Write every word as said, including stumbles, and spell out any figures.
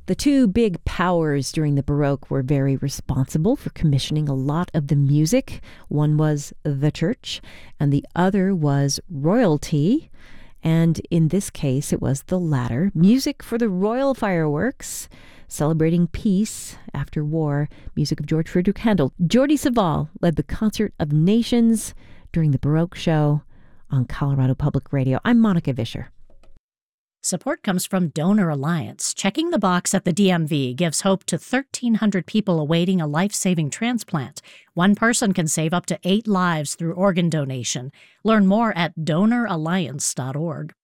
The two big powers during the Baroque were very responsible for commissioning a lot of the music. One was the church, and the other was royalty. And in this case, it was the latter. Music for the royal fireworks, celebrating peace after war. Music of George Frideric Handel. Jordi Savall led the Concert of Nations during the Baroque show on Colorado Public Radio. I'm Monica Vischer. Support comes from Donor Alliance. Checking the box at the D M V gives hope to thirteen hundred people awaiting a life-saving transplant. One person can save up to eight lives through organ donation. Learn more at donor alliance dot org.